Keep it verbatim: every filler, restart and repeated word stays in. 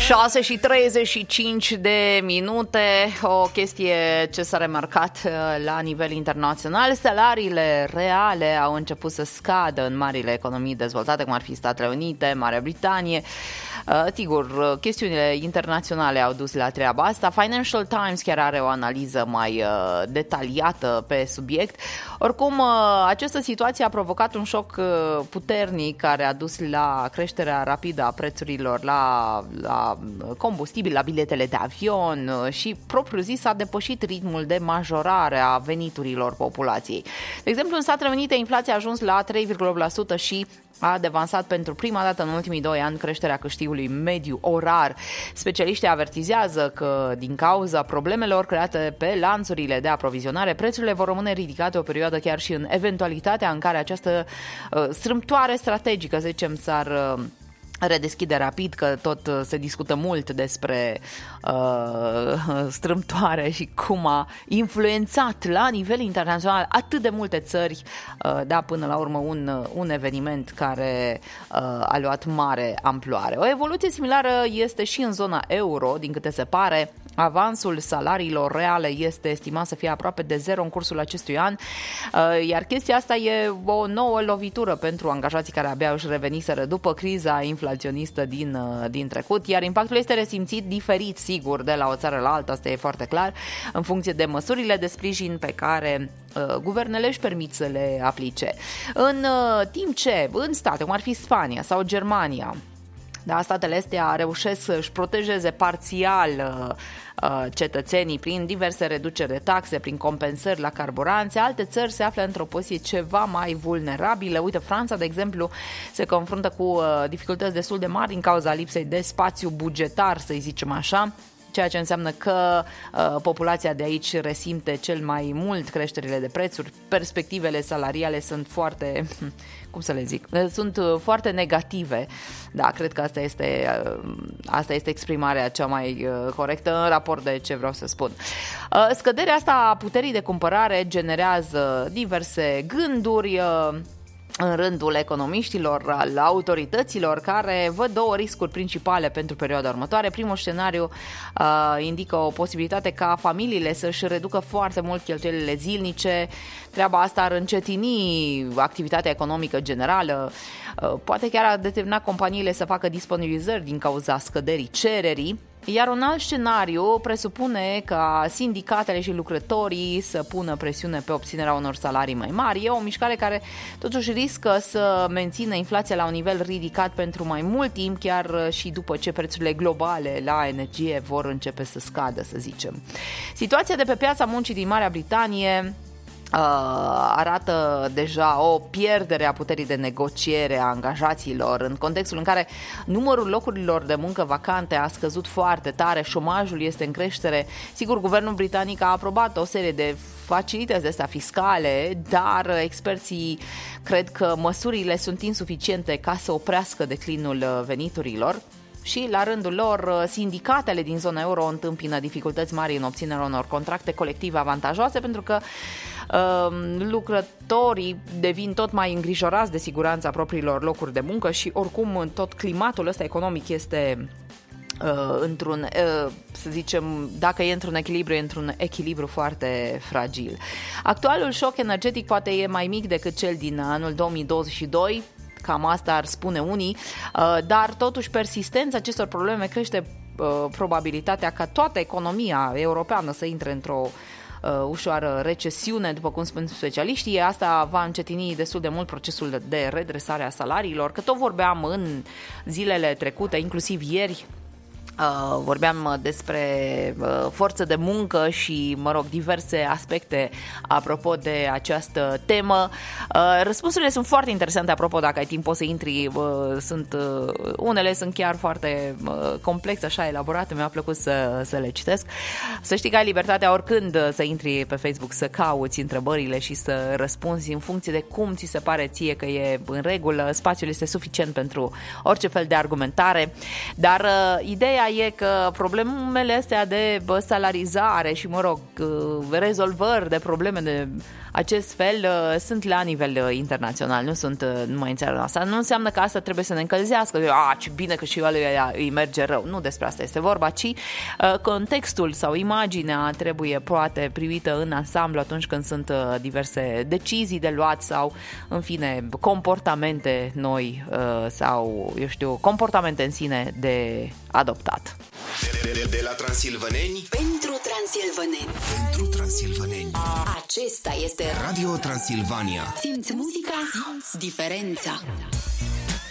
șase și treizeci și cinci de minute, o chestie ce s-a remarcat la nivel internațional. Salariile reale au început să scadă în marile economii dezvoltate, cum ar fi Statele Unite, Marea Britanie. Sigur, chestiunile internaționale au dus la treaba asta. Financial Times chiar are o analiză mai detaliată pe subiect. Oricum, această situație a provocat un șoc puternic care a dus la creșterea rapidă a prețurilor la, la combustibil, la biletele de avion și, propriu zis, a depășit ritmul de majorare a veniturilor populației. De exemplu, în Statele Unite, inflația a ajuns la trei virgulă opt la sută și a devansat pentru prima dată în ultimii doi ani creșterea câștigului mediu orar. Specialiștii avertizează că din cauza problemelor create pe lanțurile de aprovizionare, prețurile vor rămâne ridicate o perioadă chiar și în eventualitatea în care această uh, strâmtoare strategică, să zicem, s-ar uh, redeschide rapid, că tot se discută mult despre uh, strâmtoare și cum a influențat la nivel internațional atât de multe țări, uh, da, până la urmă un, un eveniment care uh, a luat mare amploare. O evoluție similară este și în zona euro, din câte se pare. Avansul salariilor reale este estimat să fie aproape de zero în cursul acestui an, iar chestia asta e o nouă lovitură pentru angajații care abia își reveniseră după criza inflaționistă din, din trecut, iar impactul este resimțit diferit, sigur, de la o țară la alta, asta e foarte clar, în funcție de măsurile de sprijin pe care uh, guvernele își permit să le aplice. În uh, timp ce în state, cum ar fi Spania sau Germania, da, statele astea reușesc să-și protejeze parțial uh, cetățenii prin diverse reduceri de taxe, prin compensări la carburanți. Alte țări se află într-o poziție ceva mai vulnerabilă. Uite, Franța, de exemplu, se confruntă cu uh, dificultăți destul de mari din cauza lipsei de spațiu bugetar, să-i zicem așa, ceea ce înseamnă că uh, populația de aici resimte cel mai mult creșterile de prețuri. Perspectivele salariale sunt foarte, cum să le zic, sunt foarte negative. Da, cred că asta este, uh, asta este exprimarea cea mai uh, corectă în raport de ce vreau să spun. Uh, scăderea asta a puterii de cumpărare generează diverse gânduri uh, în rândul economiștilor, al autorităților, care văd două riscuri principale pentru perioada următoare. Primul scenariu uh, indică o posibilitate ca familiile să-și reducă foarte mult cheltuielile zilnice. Treaba asta ar încetini activitatea economică generală, uh, poate chiar ar determina companiile să facă disponibilizări din cauza scăderii cererii. Iar un alt scenariu presupune ca sindicatele și lucrătorii să pună presiune pe obținerea unor salarii mai mari. E o mișcare care totuși riscă să mențină inflația la un nivel ridicat pentru mai mult timp, chiar și după ce prețurile globale la energie vor începe să scadă, să zicem. Situația de pe piața muncii din Marea Britanie Uh, arată deja o pierdere a puterii de negociere a angajaților în contextul în care numărul locurilor de muncă vacante a scăzut foarte tare, șomajul este în creștere. Sigur, guvernul britanic a aprobat o serie de facilități de astea fiscale, dar experții cred că măsurile sunt insuficiente ca să oprească declinul veniturilor. Și, la rândul lor, sindicatele din zona euro întâmpină dificultăți mari în obținerea unor contracte colective avantajoase, pentru că uh, lucrătorii devin tot mai îngrijorați de siguranța propriilor locuri de muncă și, oricum, tot climatul ăsta economic este uh, într-un, uh, să zicem, dacă e într-un echilibru, e într-un echilibru foarte fragil. Actualul șoc energetic poate e mai mic decât cel din anul două mii douăzeci și doi, cam asta ar spune unii, dar totuși persistența acestor probleme crește probabilitatea ca toată economia europeană să intre într-o ușoară recesiune, după cum spun specialiștii. Asta va încetini destul de mult procesul de redresare a salariilor, că tot vorbeam în zilele trecute, inclusiv ieri, Uh, vorbeam despre uh, forță de muncă și, mă rog, diverse aspecte apropo de această temă. Uh, răspunsurile sunt foarte interesante, apropo, dacă ai timp poți să intri, uh, sunt, uh, unele sunt chiar foarte uh, complexe, așa elaborate, mi-a plăcut să, să le citesc. Să știi că ai libertatea oricând să intri pe Facebook, să cauți întrebările și să răspunzi în funcție de cum ți se pare ție că e în regulă. Spațiul este suficient pentru orice fel de argumentare, dar uh, ideea Ideea e că problemele astea de salarizare și, mă rog, rezolvări de probleme de acest fel sunt la nivel internațional, nu sunt numai în țara noastră. Nu înseamnă că asta trebuie să ne încălzească. A, ce bine că și ăluia îi merge rău. Nu despre asta este vorba, ci contextul sau imaginea trebuie poate privită în ansamblu atunci când sunt diverse decizii de luat sau, în fine, comportamente noi sau, eu știu, comportamente în sine de adoptat. De, de, de la Transilvaneni pentru transilvaneni. Pentru transilvaneni. Acesta este Radio Transilvania. Simți muzica, simți diferența.